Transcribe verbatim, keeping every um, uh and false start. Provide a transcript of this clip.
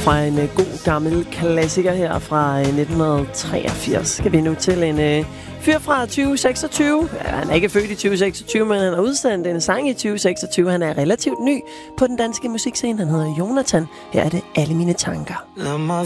Og fra en uh, god gammel klassiker her fra uh, nitten treogfirs skal vi nu til en uh, fyr fra tyve seksogtyve. Ja, han er ikke født i tyve seksogtyve, men han har udsendt en sang i tyve seksogtyve. Han er relativt ny på den danske musikscene. Han hedder Jonathan. Her er det Alle mine tanker.